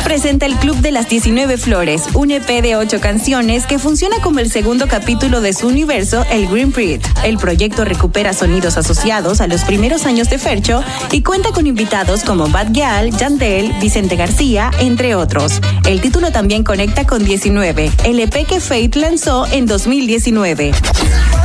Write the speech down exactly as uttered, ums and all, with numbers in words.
presenta el Club de las diecinueve Flores, un E P de ocho canciones que funciona como el segundo capítulo de su universo, el Green Prix. El proyecto recupera sonidos asociados a los primeros años de Fercho y cuenta con invitados como Bad Gyal, Yandel, Vicente García, entre otros. El título también conecta con diecinueve, el E P que Fate lanzó en dos mil diecinueve.